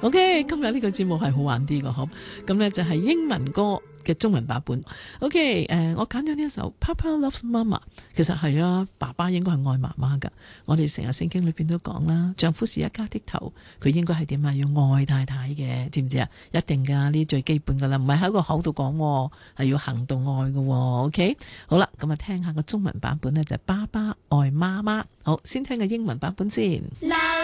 OK， 今日呢個節目係好玩啲嘅，嗬。咁呢就係英文歌嘅中文版本。OK， 我揀咗呢一首 Papa Loves Mama。其實係啊，爸爸應該係愛媽媽噶。我哋成日聖經裏邊都講啦，丈夫是一家的頭，佢應該係點啊？要愛太太嘅，知唔知啊？一定噶，呢最基本噶啦，唔係喺個口度講，係要行動愛嘅。OK， 好啦，咁啊聽下個中文版本呢，就係爸爸愛媽媽。好，先聽個英文版本先。